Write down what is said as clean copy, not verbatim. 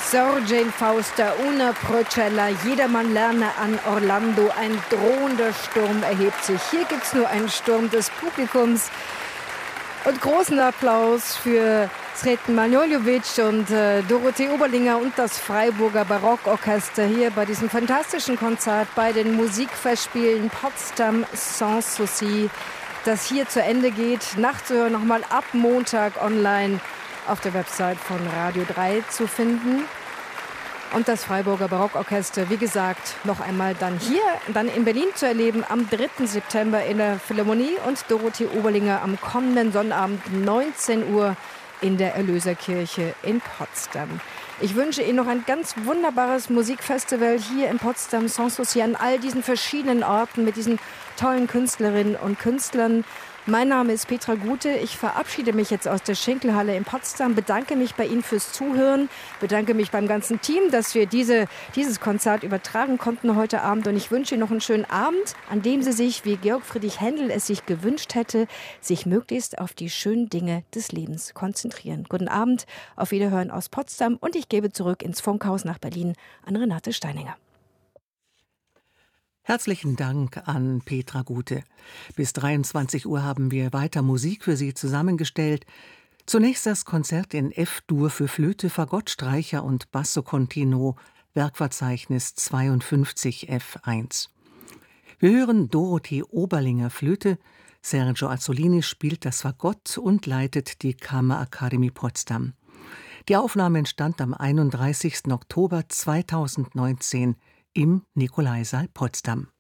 Sorgen Fausta, una Procella, jedermann lerne an Orlando, ein drohender Sturm erhebt sich. Hier gibt's nur einen Sturm des Publikums. Und großen Applaus für Sreten Manojlovic und Dorothee Oberlinger und das Freiburger Barockorchester hier bei diesem fantastischen Konzert bei den Musikfestspielen Potsdam Sans Souci, das hier zu Ende geht. Nachzuhören nochmal ab Montag online auf der Website von Radio 3 zu finden. Und das Freiburger Barockorchester, wie gesagt, noch einmal dann hier, dann in Berlin zu erleben, am 3. September in der Philharmonie und Dorothee Oberlinger am kommenden Sonnabend 19 Uhr in der Erlöserkirche in Potsdam. Ich wünsche Ihnen noch ein ganz wunderbares Musikfestival hier in Potsdam, Sans Souci, an all diesen verschiedenen Orten mit diesen tollen Künstlerinnen und Künstlern. Mein Name ist Petra Gute. Ich verabschiede mich jetzt aus der Schinkelhalle in Potsdam, bedanke mich bei Ihnen fürs Zuhören, bedanke mich beim ganzen Team, dass wir dieses Konzert übertragen konnten heute Abend. Und ich wünsche Ihnen noch einen schönen Abend, an dem Sie sich, wie Georg Friedrich Händel es sich gewünscht hätte, sich möglichst auf die schönen Dinge des Lebens konzentrieren. Guten Abend, auf Wiederhören aus Potsdam und ich gebe zurück ins Funkhaus nach Berlin an Renate Steininger. Herzlichen Dank an Petra Gute. Bis 23 Uhr haben wir weiter Musik für Sie zusammengestellt. Zunächst das Konzert in F-Dur für Flöte, Fagott, Streicher und Basso Continuo, Werkverzeichnis 52 F1. Wir hören Dorothee Oberlinger Flöte, Sergio Azzolini spielt das Fagott und leitet die Kammerakademie Potsdam. Die Aufnahme entstand am 31. Oktober 2019 im Nikolaisaal Potsdam.